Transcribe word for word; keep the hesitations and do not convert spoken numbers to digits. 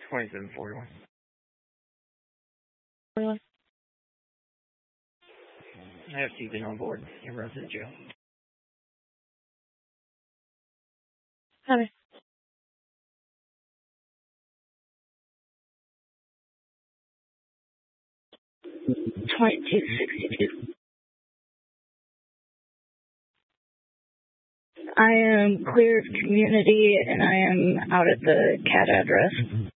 twenty-seven forty-one. forty-one. I have Stephen on board in resident jail. Okay. twenty-two sixty-two. I am clear of community and I am out at the C A D address.